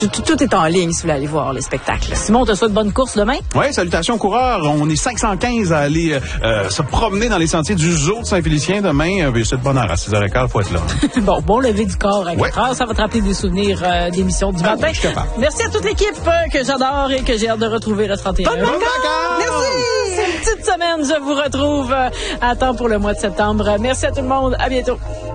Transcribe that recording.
Tout est en ligne si vous voulez aller voir les spectacles. Simon, t'as ça de bonne course demain? Oui, salutations coureurs. On est 515 à aller se promener dans les sentiers du zoo de Saint-Félicien demain. C'est de bonne heure, à 6h15, il faut être là. Bon lever du corps à 4h. Ça va te rappeler des souvenirs d'émissions du matin. Je suis capable. Merci à toute l'équipe que j'adore et que j'ai hâte de retrouver le 31. Bonnes vacances! Merci! C'est une petite semaine. Je vous retrouve à temps pour le mois de septembre. Merci à tout le monde. À bientôt.